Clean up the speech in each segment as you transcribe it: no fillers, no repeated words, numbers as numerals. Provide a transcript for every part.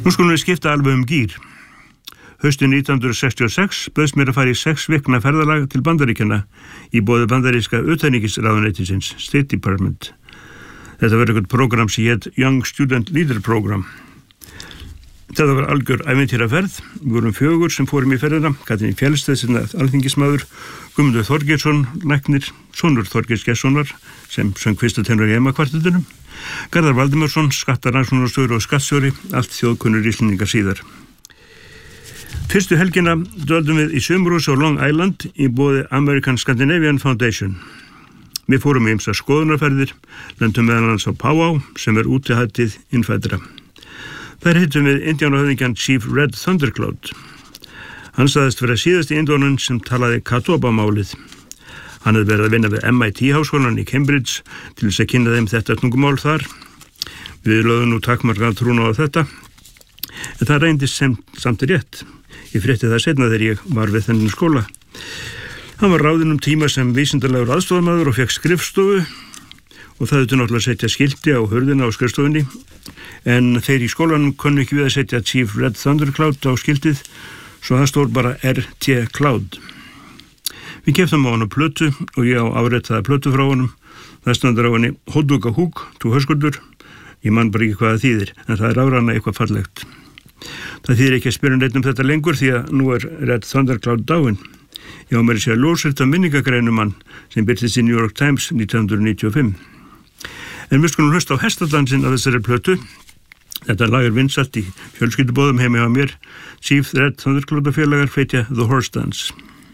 Nú skulum við skipta alveg gír. Haustið 1966 bauðst mér að fara í 6 vikna ferðalag til Bandaríkjanna í boði bandaríska utanríkisráðuneytisins, State Department. Þetta var eitthvað program sem hét Young Student Leader Program. Þetta var algjör ævintýraferð. Við vorum 4 sem fórum í ferðina, Katrín Fjellstedt sem alþingismaður, Guðmundur Þorgeirsson, læknir, sonur Þorgeirs Gestssonar sem söng fyrsta tenor í EMA-kvartettinum, Garðar Valdimarsson, skattarannsóknarstjóri og skattstjóri, allt þjóðkunnur Íslendingar síðar. Fyrstu helgina dvöldum við í sumrúsi á Long Island í boði American Scandinavian Foundation. Við fórum í ýmsar skoðunarferðir, lendum meðal annars á Powwow sem útihættið innfæddra. Þar hittum við indíánahöfðingjan Chief Red Thundercloud. Hann sagðist vera síðasti indíánin sem talaði Catawba-málið. Hann hefði verið að vinna við MIT-háskólann í Cambridge til þess að kynna þeim þetta tungumál þar. Við lögðum nú takmarkað trúna á þetta, en það reyndist samt rétt. Ég frétti það seinna þegar ég var við þennan skóla. Hann var ráðinn tíma sem vísindalegur aðstofamaður og fekk skrifstofu og það þurfti náttúrulega að setja skilti á hurðina á skrifstofunni, en þeir í skólanum kunnu ekki við að setja Chief Red Thundercloud á skiltið, svo það stóð bara RT Cloud. Við keyptum á hann plötu og ég á afritaða plötu frá honum. Það stendur á henni Hódduga húk, tú höskuldur. Ég man bara ekki hvað það þýðir, en það er áræðan eitthvað fallegt. Það þýðir ekki að spyrja neitt þetta lengur því að nú er Red Thundercloud dáinn. Ég á mér að segja ljósrit af minningagreinum hann sem birtist í New York Times 1995. En við skulum hlusta á hestadansinn af þessari plötu. Þetta lag er vinsælt í fjölskyldubóðum heima hjá mér. Chief Red Thundercloud félagar flytja The Horse Dance.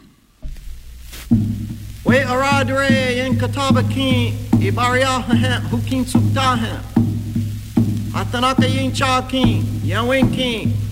We aradre in Catawba king ibaria hukin suktahen. Atanaka yin cha king, yan wen king.